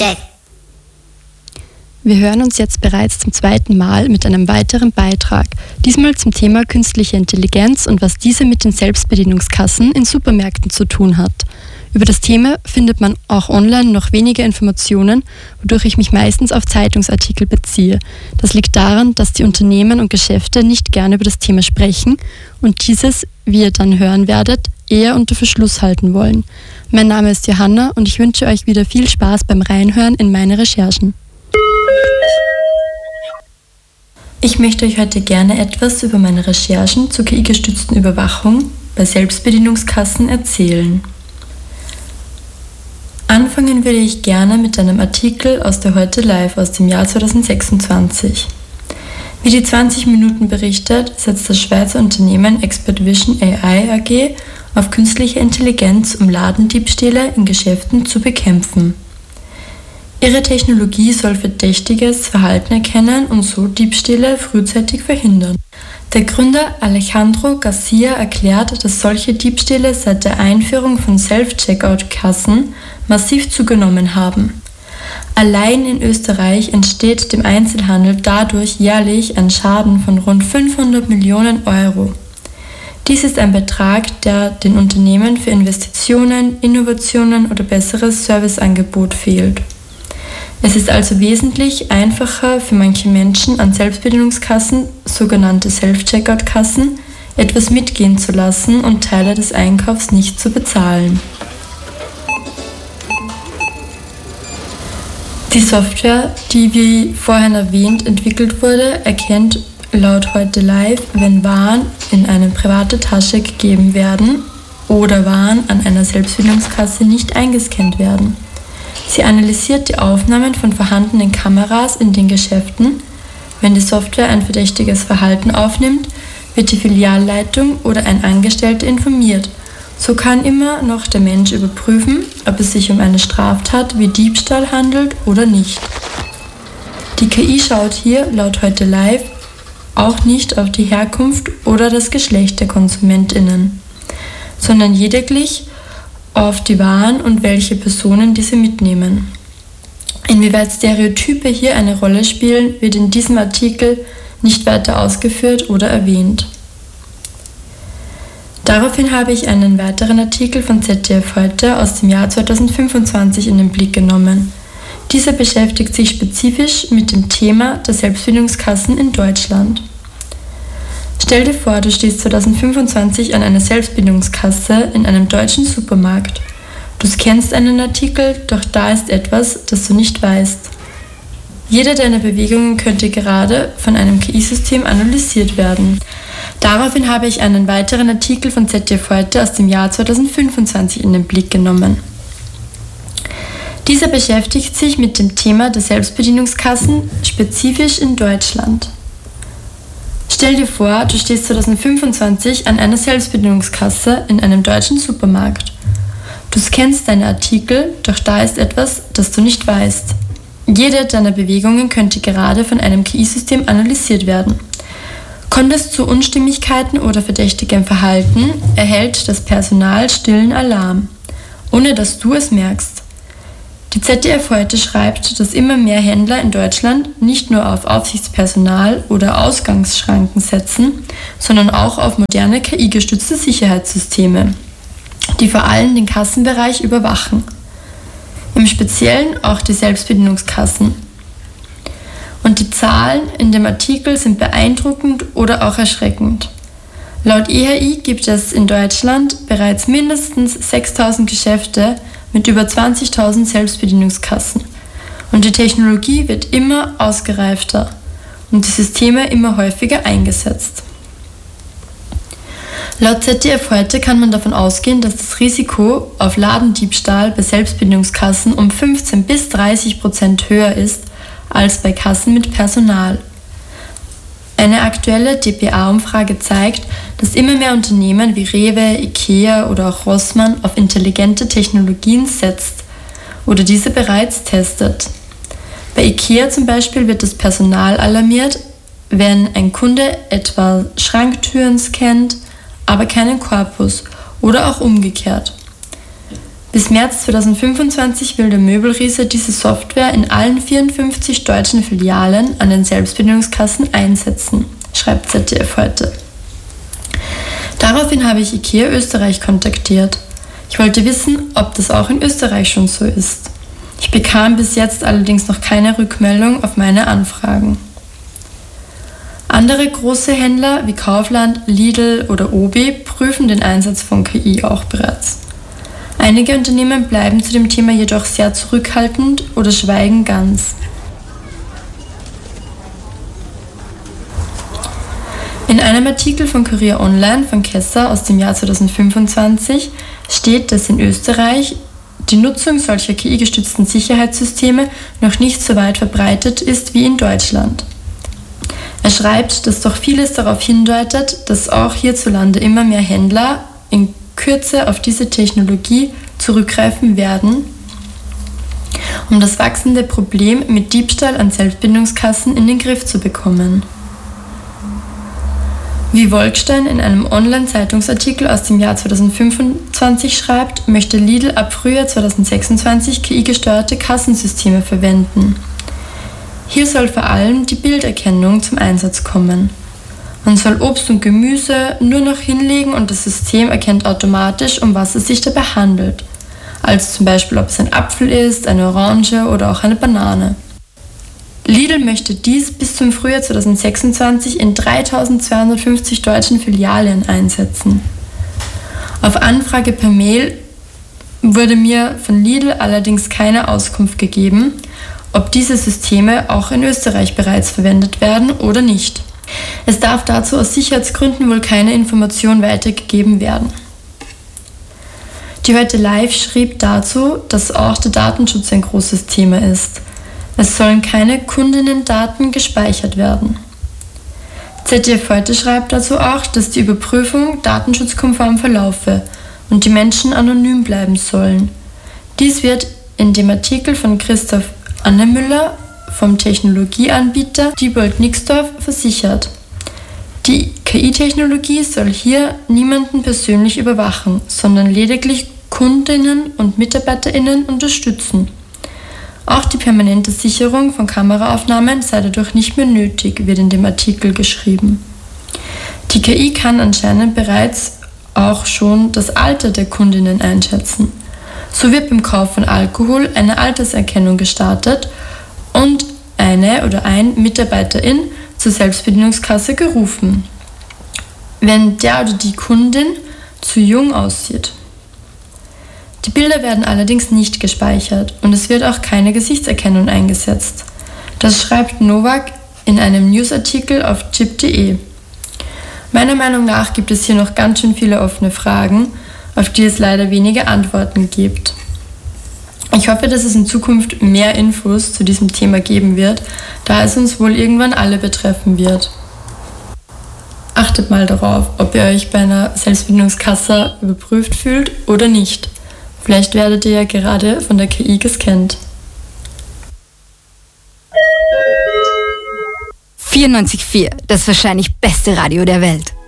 Self-Check. Wir hören uns jetzt bereits zum zweiten Mal mit einem weiteren Beitrag, diesmal zum Thema künstliche Intelligenz und was diese mit den Selbstbedienungskassen in Supermärkten zu tun hat. Über das Thema findet man auch online noch weniger Informationen, wodurch ich mich meistens auf Zeitungsartikel beziehe. Das liegt daran, dass die Unternehmen und Geschäfte nicht gerne über das Thema sprechen und dieses, wie ihr dann hören werdet, eher unter Verschluss halten wollen. Mein Name ist Johanna und ich wünsche euch wieder viel Spaß beim Reinhören in meine Recherchen. Ich möchte euch heute gerne etwas über meine Recherchen zur KI-gestützten Überwachung bei Selbstbedienungskassen erzählen. Anfangen würde ich gerne mit einem Artikel aus der Heute Live aus dem Jahr 2026. Wie die 20 Minuten berichtet, setzt das Schweizer Unternehmen Expert Vision AI AG auf künstliche Intelligenz, um Ladendiebstähle in Geschäften zu bekämpfen. Ihre Technologie soll verdächtiges Verhalten erkennen und so Diebstähle frühzeitig verhindern. Der Gründer Alejandro Garcia erklärt, dass solche Diebstähle seit der Einführung von Self-Checkout-Kassen massiv zugenommen haben. Allein in Österreich entsteht dem Einzelhandel dadurch jährlich ein Schaden von rund 500 Millionen Euro. Dies ist ein Betrag, der den Unternehmen für Investitionen, Innovationen oder besseres Serviceangebot fehlt. Es ist also wesentlich einfacher für manche Menschen an Selbstbedienungskassen, sogenannte Self-Checkout-Kassen, etwas mitgehen zu lassen und Teile des Einkaufs nicht zu bezahlen. Die Software, die wie vorhin erwähnt entwickelt wurde, erkennt laut Heute Live, wenn Waren in eine private Tasche gegeben werden oder Waren an einer Selbstbedienungskasse nicht eingescannt werden. Sie analysiert die Aufnahmen von vorhandenen Kameras in den Geschäften. Wenn die Software ein verdächtiges Verhalten aufnimmt, wird die Filialleitung oder ein Angestellter informiert. So kann immer noch der Mensch überprüfen, ob es sich um eine Straftat wie Diebstahl handelt oder nicht. Die KI schaut hier laut Heute Live auch nicht auf die Herkunft oder das Geschlecht der KonsumentInnen, sondern lediglich auf die Waren und welche Personen diese mitnehmen. Inwieweit Stereotype hier eine Rolle spielen, wird in diesem Artikel nicht weiter ausgeführt oder erwähnt. Daraufhin habe ich einen weiteren Artikel von ZDF Heute aus dem Jahr 2025 in den Blick genommen. Dieser beschäftigt sich spezifisch mit dem Thema der Selbstbedienungskassen in Deutschland. Stell dir vor, du stehst 2025 an einer Selbstbedienungskasse in einem deutschen Supermarkt. Du scannst einen Artikel, doch da ist etwas, das du nicht weißt. Jede deiner Bewegungen könnte gerade von einem KI-System analysiert werden. Daraufhin habe ich einen weiteren Artikel von ZDF Heute aus dem Jahr 2025 in den Blick genommen. Dieser beschäftigt sich mit dem Thema der Selbstbedienungskassen spezifisch in Deutschland. Stell dir vor, du stehst 2025 an einer Selbstbedienungskasse in einem deutschen Supermarkt. Du scannst deine Artikel, doch da ist etwas, das du nicht weißt. Jede deiner Bewegungen könnte gerade von einem KI-System analysiert werden. Kommt es zu Unstimmigkeiten oder verdächtigem Verhalten, erhält das Personal stillen Alarm, ohne dass du es merkst. Die ZDF Heute schreibt, dass immer mehr Händler in Deutschland nicht nur auf Aufsichtspersonal oder Ausgangsschranken setzen, sondern auch auf moderne KI-gestützte Sicherheitssysteme, die vor allem den Kassenbereich überwachen. Im Speziellen auch die Selbstbedienungskassen. Und die Zahlen in dem Artikel sind beeindruckend oder auch erschreckend. Laut EHI gibt es in Deutschland bereits mindestens 6.000 Geschäfte mit über 20.000 Selbstbedienungskassen. Und die Technologie wird immer ausgereifter und die Systeme immer häufiger eingesetzt. Laut ZDF Heute kann man davon ausgehen, dass das Risiko auf Ladendiebstahl bei Selbstbedienungskassen um 15-30% höher ist als bei Kassen mit Personal. Eine aktuelle dpa-Umfrage zeigt, dass immer mehr Unternehmen wie Rewe, Ikea oder auch Rossmann auf intelligente Technologien setzt oder diese bereits testet. Bei Ikea zum Beispiel wird das Personal alarmiert, wenn ein Kunde etwa Schranktüren scannt, aber keinen Korpus oder auch umgekehrt. Bis März 2025 will der Möbelriese diese Software in allen 54 deutschen Filialen an den Selbstbedienungskassen einsetzen, schreibt ZDF heute. Daraufhin habe ich IKEA Österreich kontaktiert. Ich wollte wissen, ob das auch in Österreich schon so ist. Ich bekam bis jetzt allerdings noch keine Rückmeldung auf meine Anfragen. Andere große Händler wie Kaufland, Lidl oder Obi prüfen den Einsatz von KI auch bereits. Einige Unternehmen bleiben zu dem Thema jedoch sehr zurückhaltend oder schweigen ganz. In einem Artikel von Kurier Online von Kessa aus dem Jahr 2025 steht, dass in Österreich die Nutzung solcher KI-gestützten Sicherheitssysteme noch nicht so weit verbreitet ist wie in Deutschland. Er schreibt, dass doch vieles darauf hindeutet, dass auch hierzulande immer mehr Händler in Kürze auf diese Technologie zurückgreifen werden, um das wachsende Problem mit Diebstahl an Selbstbedienungskassen in den Griff zu bekommen. Wie Wolkstein in einem Online-Zeitungsartikel aus dem Jahr 2025 schreibt, möchte Lidl ab Frühjahr 2026 KI-gesteuerte Kassensysteme verwenden. Hier soll vor allem die Bilderkennung zum Einsatz kommen. Man soll Obst und Gemüse nur noch hinlegen und das System erkennt automatisch, um was es sich dabei handelt. Also zum Beispiel, ob es ein Apfel ist, eine Orange oder auch eine Banane. Lidl möchte dies bis zum Frühjahr 2026 in 3250 deutschen Filialen einsetzen. Auf Anfrage per Mail wurde mir von Lidl allerdings keine Auskunft gegeben, ob diese Systeme auch in Österreich bereits verwendet werden oder nicht. Es darf dazu aus Sicherheitsgründen wohl keine Information weitergegeben werden. Die heute live schrieb dazu, dass auch der Datenschutz ein großes Thema ist. Es sollen keine Kundinnendaten gespeichert werden. ZDF heute schreibt dazu auch, dass die Überprüfung datenschutzkonform verlaufe und die Menschen anonym bleiben sollen. Dies wird in dem Artikel von Christoph Annemüller vom Technologieanbieter Diebold Nixdorf versichert. Die KI-Technologie soll hier niemanden persönlich überwachen, sondern lediglich Kundinnen und MitarbeiterInnen unterstützen. Auch die permanente Sicherung von Kameraaufnahmen sei dadurch nicht mehr nötig, wird in dem Artikel geschrieben. Die KI kann anscheinend bereits auch schon das Alter der Kundinnen einschätzen. So wird beim Kauf von Alkohol eine Alterserkennung gestartet und eine oder ein Mitarbeiterin zur Selbstbedienungskasse gerufen, wenn der oder die Kundin zu jung aussieht. Die Bilder werden allerdings nicht gespeichert und es wird auch keine Gesichtserkennung eingesetzt. Das schreibt Novak in einem Newsartikel auf chip.de. Meiner Meinung nach gibt es hier noch ganz schön viele offene Fragen, auf die es leider wenige Antworten gibt. Ich hoffe, dass es in Zukunft mehr Infos zu diesem Thema geben wird, da es uns wohl irgendwann alle betreffen wird. Achtet mal darauf, ob ihr euch bei einer Selbstbedienungskasse überprüft fühlt oder nicht. Vielleicht werdet ihr ja gerade von der KI gescannt. 94.4, das wahrscheinlich beste Radio der Welt.